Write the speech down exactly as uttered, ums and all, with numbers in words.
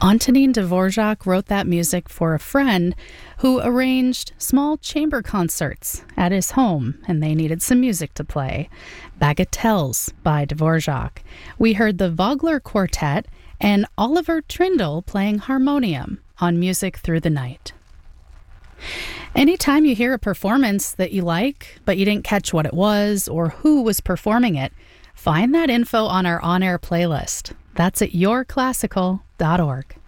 Antonin Dvorak wrote that music for a friend who arranged small chamber concerts at his home, and they needed some music to play. Bagatelles by Dvorak. We heard the Vogler Quartet and Oliver Trindle playing harmonium on Music Through the Night. Anytime you hear a performance that you like, but you didn't catch what it was or who was performing it, find that info on our on-air playlist. That's at your classical dot org.